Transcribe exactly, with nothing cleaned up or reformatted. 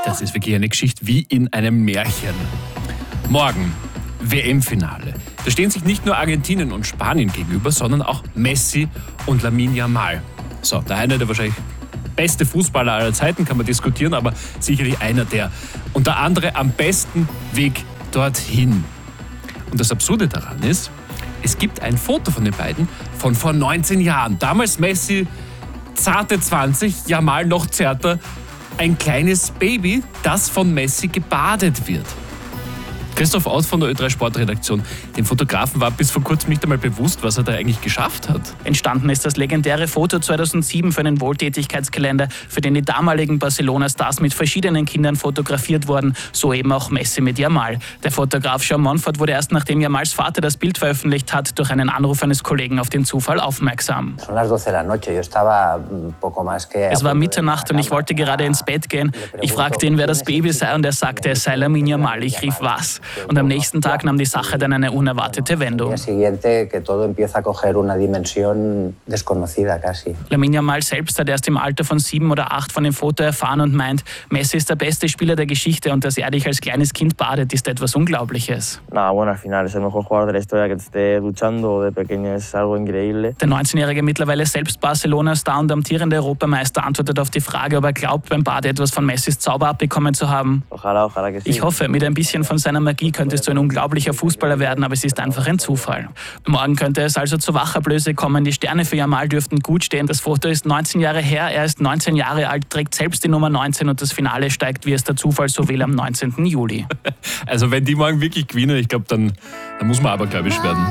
Das ist wirklich eine Geschichte wie in einem Märchen. Morgen W M-Finale. Da stehen sich nicht nur Argentinien und Spanien gegenüber, sondern auch Messi und Lamine Yamal. So, der eine der wahrscheinlich beste Fußballer aller Zeiten, kann man diskutieren, aber sicherlich einer der. Und der andere am besten Weg dorthin. Und das Absurde daran ist, es gibt ein Foto von den beiden von vor neunzehn Jahren. Damals Messi zarte zwanzig, Yamal noch zärter. Ein kleines Baby, das von Messi gebadet wird. Christoph Aus von der Ö drei Sportredaktion. Dem Fotografen war bis vor kurzem nicht einmal bewusst, was er da eigentlich geschafft hat. Entstanden ist das legendäre Foto zweitausendsieben für einen Wohltätigkeitskalender, für den die damaligen Barcelona-Stars mit verschiedenen Kindern fotografiert wurden, so eben auch Messi mit Yamal. Der Fotograf Jean Monfort wurde erst nachdem Yamals Vater das Bild veröffentlicht hat, durch einen Anruf eines Kollegen auf den Zufall aufmerksam. Es war Mitternacht und ich wollte gerade ins Bett gehen. Ich fragte ihn, wer das Baby sei, und er sagte, es sei Lamine Yamal. Ich rief, was? Und am nächsten Tag nahm die Sache dann eine unerwartete Wendung. Lamine Yamal selbst hat erst im Alter von sieben oder acht von dem Foto erfahren und meint, Messi ist der beste Spieler der Geschichte und dass er dich als kleines Kind badet, ist etwas Unglaubliches. Der neunzehnjährige mittlerweile selbst Barcelona-Star und amtierende Europameister antwortet auf die Frage, ob er glaubt, beim Bade etwas von Messis Zauber abbekommen zu haben. Ich hoffe, mit ein bisschen von seiner Magie könntest du ein unglaublicher Fußballer werden, aber es ist einfach ein Zufall. Morgen könnte es also zur Wachablöse kommen. Die Sterne für Yamal dürften gut stehen. Das Foto ist neunzehn Jahre her. Er ist neunzehn Jahre alt, trägt selbst die Nummer neunzehn und das Finale steigt, wie es der Zufall so will, am neunzehnten Juli. Also wenn die morgen wirklich gewinnen, ich glaube, dann, dann muss man abergläubisch werden.